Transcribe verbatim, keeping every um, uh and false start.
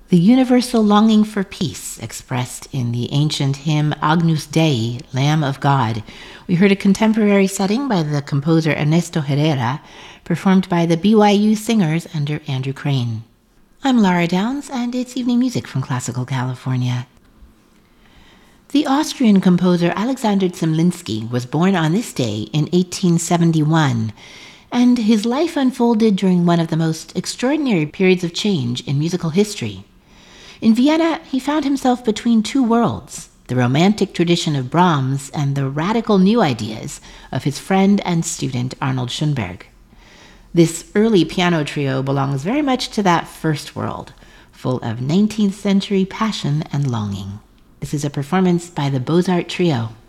The universal longing for peace expressed in the ancient hymn Agnus Dei, Lamb of God. We heard a contemporary setting by the composer Ernesto Herrera, performed by the B Y U Singers under Andrew Crane. I'm Laura Downs, and it's evening music from Classical California. The Austrian composer Alexander Zemlinsky was born on this day in eighteen seventy-one, and his life unfolded during one of the most extraordinary periods of change in musical history. In Vienna, he found himself between two worlds, the romantic tradition of Brahms and the radical new ideas of his friend and student Arnold Schoenberg. This early piano trio belongs very much to that first world, full of nineteenth century passion and longing. This is a performance by the Beaux-Art Trio.